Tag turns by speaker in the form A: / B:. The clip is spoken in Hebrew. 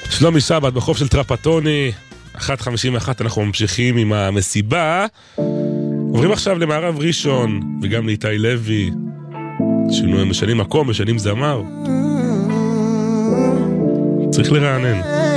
A: שלומי שבת בחוף של טרפטוני, 1:51, אנחנו ממשיכים עם המסיבה. עוברים עכשיו למערב ראשון, וגם לאיתי לוי, משנים מקום, משנים זמר. צריך לרענן.